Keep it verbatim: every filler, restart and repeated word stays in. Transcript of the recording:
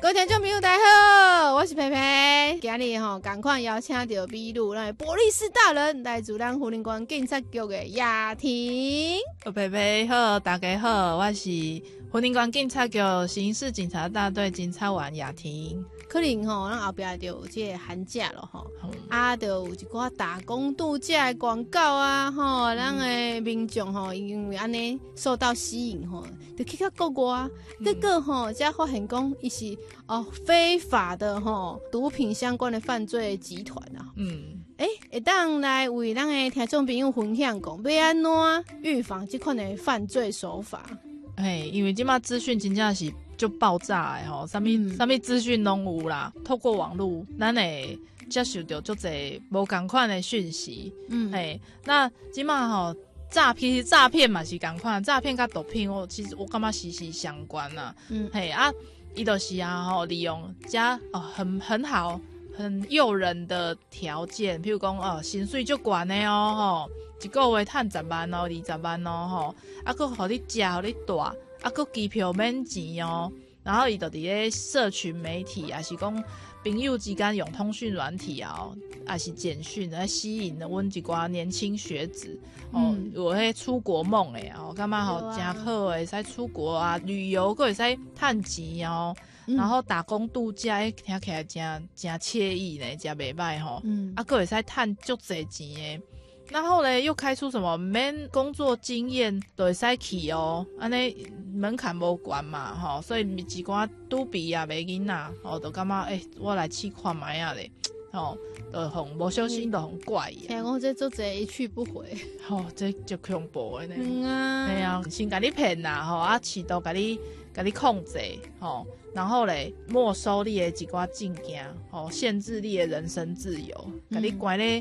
各位听众朋友，大家好，我是培培。今日吼，赶快邀请到秘鲁咱波利斯大人来自咱福林县警察局的雅婷。 培培好，大家好，我是福林县警察局刑事警察大队警察员雅婷。 可能吼，咱后壁就有这个寒假了吼，嗯、啊，就有一寡打工度假的广告啊，吼，咱的民众吼，因为安尼受到吸引吼，就去到国外，结果吼，才发现讲伊是哦非法的吼毒品相关的犯罪集团啊。嗯，诶、欸，会当来为咱的听众朋友分享讲，要安怎预防这款的犯罪手法？ 嘿，因为即马资讯真正是就爆炸的吼，啥物啥物资讯拢有啦。透过网络，咱会接受到足侪无同款的讯息。嗯，嘿，那即马吼诈骗诈骗嘛是同款，诈骗甲毒品我其实我感觉息息相关啊。嗯，嘿啊，伊就是啊吼，利用加哦很很好很诱人的条件，譬如讲哦薪水足悬的哦吼。一个月赚十万哦，二十万哦，吼，啊，佮互你食，互你住，啊，佮机票免钱哦，然后伊就伫咧社群媒体，也是讲朋友之间用通讯软体啊，也是简讯来吸引了阮一寡年轻学子哦，嗯、有迄出国梦诶哦，感觉吼真好诶，使出國啊，旅遊，佮會使趁錢哦。嗯、然後打工度假，聽起來真真惬意呢，真袂歹吼。嗯，啊，佮會使趁足濟錢誒。然后呢，又开出什么免工作经验就会使去哦，安尼门槛无悬嘛，吼，所以一寡拄毕业的囡仔，吼，就感觉诶、欸，我来试看卖啊咧，吼，就很无小心，就很怪伊。 听讲这做这一去不回， 吼，这就恐怖的呢。 嗯啊， 系啊，先甲你骗啦，吼，啊，试图甲你甲你控制，吼，然后咧没收你的一寡证件，吼，限制你的人身自由，甲、嗯、你关咧